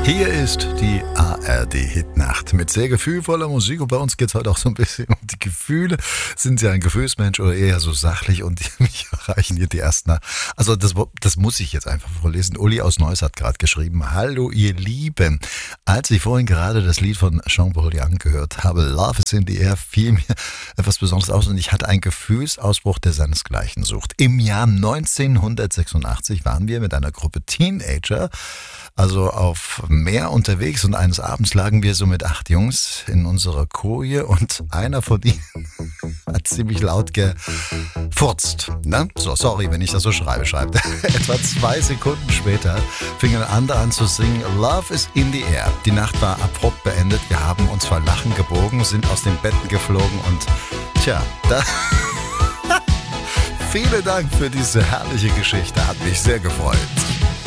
Hier ist die ARD-Hitnacht mit sehr gefühlvoller Musik und bei uns geht es heute auch so ein bisschen um die Gefühle. Sind Sie ein Gefühlsmensch oder eher so sachlich? Und mich erreichen hier die ersten. Also das muss ich jetzt einfach vorlesen. Uli aus Neuss hat gerade geschrieben: Hallo ihr Lieben, als ich vorhin gerade das Lied von Jean-Paul Young gehört habe, Love is in the Air, fiel mir etwas Besonderes aus und ich hatte einen Gefühlsausbruch, der seinesgleichen sucht. Im Jahr 1986 waren wir mit einer Gruppe Teenager also auf Meer unterwegs und eines Abends lagen wir so mit 8 Jungs in unserer Koje und einer von ihnen hat ziemlich laut gefurzt. Ne? So, sorry, wenn ich das so schreibe. Etwa 2 Sekunden später fing ein anderer an zu singen Love is in the Air. Die Nacht war abrupt beendet. Wir haben uns vor Lachen gebogen, sind aus den Betten geflogen und tja, da... Vielen Dank für diese herrliche Geschichte, hat mich sehr gefreut.